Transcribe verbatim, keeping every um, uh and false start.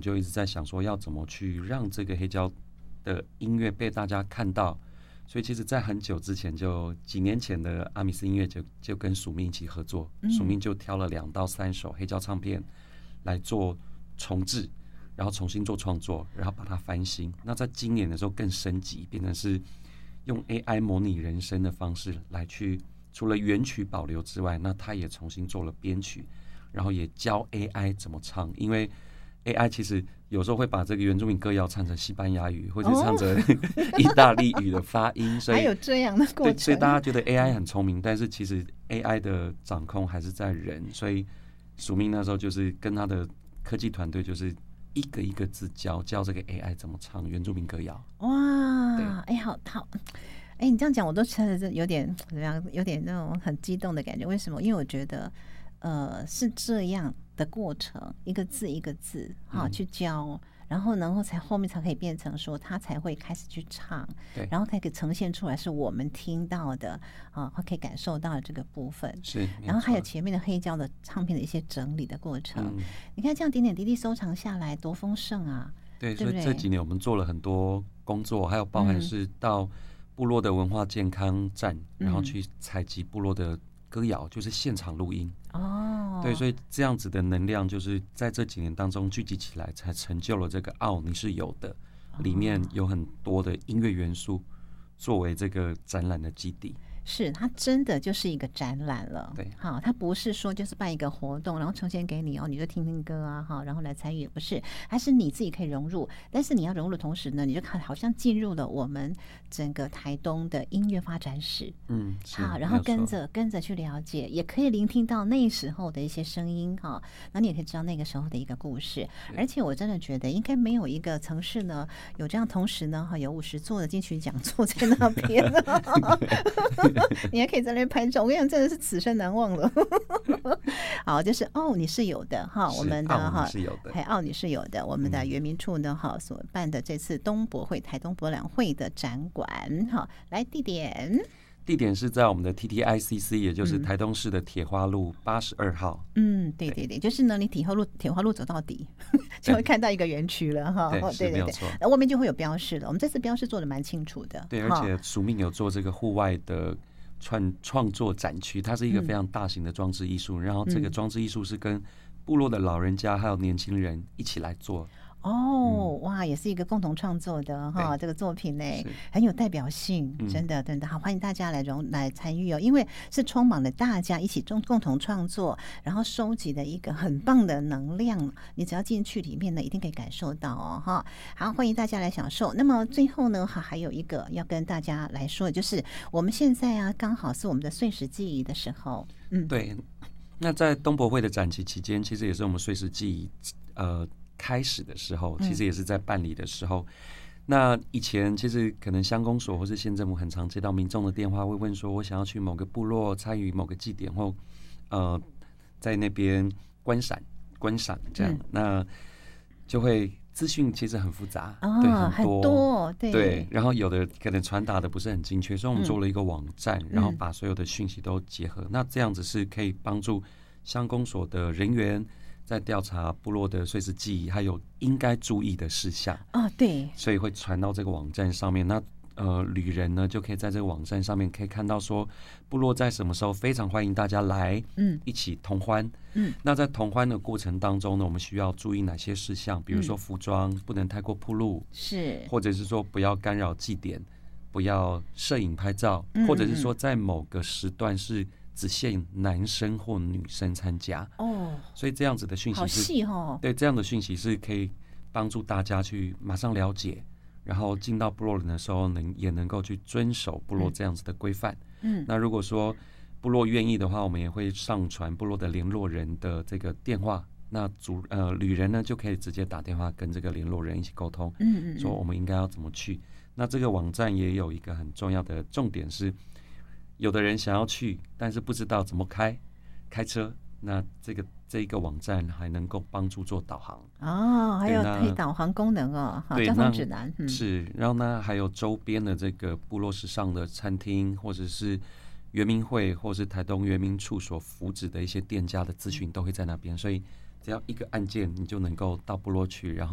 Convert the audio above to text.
就一直在想说要怎么去让这个黑胶的音乐被大家看到。所以其实在很久之前，就几年前的阿米斯音乐就就跟署名一起合作，署名就挑了两到三首黑胶唱片来做重制，然后重新做创作，然后把它翻新。那在今年的时候更升级，变成是用 A I 模拟人声的方式来去，除了原曲保留之外，那他也重新做了编曲，然后也教 A I 怎么唱，因为A I 其实有时候会把这个原住民歌谣唱成西班牙语，或者唱成、哦、意大利语的发音，所以还有这样的过程。 对，所以大家觉得 A I 很聪明，但是其实 A I 的掌控还是在人。所以署名那时候就是跟他的科技团队，就是一个一个字教教这个 A I 怎么唱原住民歌谣。 哇，哎，好好。哎，你这样讲，我都真的是有点怎么样，有点那种很激动的感觉。为什么？因为我觉得，呃，是这样的过程，一个字一个字哈、嗯、去教，然后然后才后面才可以变成说他才会开始去唱， 对， 然后才可以呈现出来是我们听到的啊，可以感受到的这个部分是。 然后还有前面的黑胶的唱片的一些整理的过程，嗯、你看这样点点滴滴收藏下来多丰盛啊！ 对， 对不对？ 所以这几年我们做了很多工作，还有包含是到部落的文化健康站，嗯、然后去采集部落的歌谣，就是现场录音。 哦， 对，所以这样子的能量就是在这几年当中聚集起来，才成就了这个奥你是有的，里面有很多的音乐元素作为这个展览的基地。 是，它真的就是一个展览了。 对， 好，它不是说就是办一个活动，然后呈现给你哦，你就听听歌啊，哈，然后来参与，不是，还是你自己可以融入。但是你要融入的同时呢，你就看好像进入了我们整个台东的音乐发展史。 嗯， 好，然后跟着跟着去了解，也可以聆听到那时候的一些声音哈，那你也可以知道那个时候的一个故事。而且我真的觉得应该没有一个城市呢有这样，同时呢哈有五十座的金曲讲座在那边。你还可以在那边拍照，我跟你讲，真的是此生难忘了。好，就是哦，你是有的哈，我们的哈，还哦，你是有的，我们的原民处呢哈所办的这次东博会台东博览会的展馆哈，来地点。 地点是在我们的 T T I C C， 也就是台东市的铁花路八十二号。 嗯，对对对，就是呢，你铁花路铁花路走到底，就会看到一个园区了哈。 对， 对对对，外面就会有标示了。我们这次标示做的蛮清楚的。 对，而且署名有做这个户外的创创作展区，它是一个非常大型的装置艺术，嗯、然后这个装置艺术是跟部落的老人家还有年轻人一起来做。 哦、嗯，哇，也是一个共同创作的哈，这个作品呢很有代表性，真的真的好，欢迎大家来融来参与哦，因为是充满了大家一起共共同创作，然后收集的一个很棒的能量，你只要进去里面呢，一定可以感受到哦哈。好，欢迎大家来享受。那么最后呢，还还有一个要跟大家来说的，就是我们现在啊，刚好是我们的岁时记忆的时候，嗯， 对。那在东博会的展期期间，其实也是我们岁时记忆呃。开始的时候，其实也是在办理的时候。嗯、那以前其实可能乡公所或是县政府很常接到民众的电话，会问说：“我想要去某个部落参与某个祭典，或呃在那边观赏观赏这样。嗯”那就会资讯其实很复杂， 哦、 对， 很多，很多对对。然后有的可能传达的不是很精确，所以我们做了一个网站，嗯、然后把所有的讯息都结合。嗯、那这样子是可以帮助乡公所的人员在调查部落的岁时记忆，还有应该注意的事项啊，对， 所以会传到这个网站上面。那呃，旅人呢就可以在这个网站上面可以看到说，部落在什么时候非常欢迎大家来，嗯，一起同欢，嗯。那在同欢的过程当中呢，我们需要注意哪些事项？比如说服装不能太过暴露， 是， 或者是说不要干扰祭典，不要摄影拍照，嗯、或者是说在某个时段是只限男生或女生参加哦，所以这样子的讯息是好细哦， 对，这样的讯息是可以帮助大家去马上了解，然后进到部落人的时候能也能够去遵守部落这样子的规范。嗯，那如果说部落愿意的话，我们也会上传部落的联络人的这个电话，那主呃旅人呢就可以直接打电话跟这个联络人一起沟通，嗯嗯，说我们应该要怎么去。那这个网站也有一个很重要的重点是，有的人想要去，但是不知道怎么开开车，那这个这一个网站还能够帮助做导航哦，还有可以导航功能哦，好，交通指南、 嗯、是。然后呢，还有周边的这个部落时尚的餐厅，或者是原民会，或是台东原民处所扶植的一些店家的资讯都会在那边，所以只要一个按键，你就能够到部落去，然后